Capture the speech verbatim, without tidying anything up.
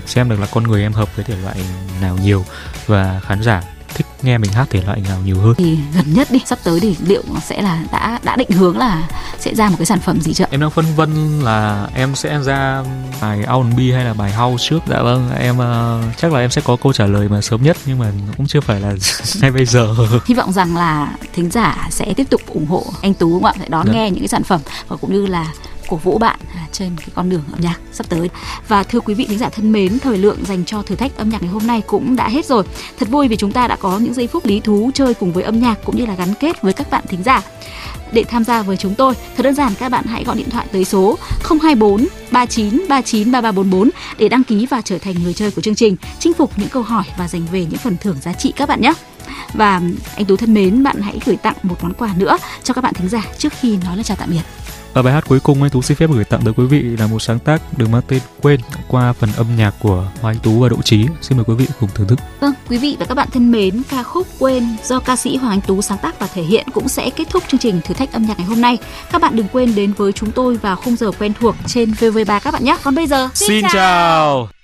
xem được là con người em hợp với thể loại nào nhiều và khán giả thích nghe mình hát thể loại nào nhiều hơn. Thì gần nhất đi, sắp tới thì liệu sẽ là đã đã định hướng là sẽ ra một cái sản phẩm gì chưa? Em đang phân vân là em sẽ ra bài rờ and bi hay là bài house trước. Dạ vâng, em uh, chắc là em sẽ có câu trả lời mà sớm nhất, nhưng mà cũng chưa phải là ngay bây giờ. Hy vọng rằng là thính giả sẽ tiếp tục ủng hộ anh Tú, các bạn sẽ đón Được. nghe những cái sản phẩm và cũng như là cổ vũ bạn trên cái con đường âm nhạc sắp tới. Và thưa quý vị thính giả thân mến, thời lượng dành cho thử thách âm nhạc ngày hôm nay cũng đã hết rồi. Thật vui vì chúng ta đã có những giây phút lý thú chơi cùng với âm nhạc cũng như là gắn kết với các bạn thính giả. Để tham gia với chúng tôi, thật đơn giản, các bạn hãy gọi điện thoại tới số không hai bốn ba chín ba chín ba ba bốn bốn để đăng ký và trở thành người chơi của chương trình, chinh phục những câu hỏi và giành về những phần thưởng giá trị các bạn nhé. Và anh Tú thân mến, bạn hãy gửi tặng một món quà nữa cho các bạn thính giả trước khi nói lời chào tạm biệt. Và bài hát cuối cùng anh Tú xin phép gửi tặng tới quý vị là một sáng tác được mang tên Quên qua phần âm nhạc của Hoàng Anh Tú và Đỗ Trí. Xin mời quý vị cùng thưởng thức. Vâng, quý vị và các bạn thân mến, ca khúc Quên do ca sĩ Hoàng Anh Tú sáng tác và thể hiện cũng sẽ kết thúc chương trình thử thách âm nhạc ngày hôm nay. Các bạn đừng quên đến với chúng tôi vào khung giờ quen thuộc trên vê o vê ba các bạn nhé. Còn bây giờ, xin, xin chào. chào.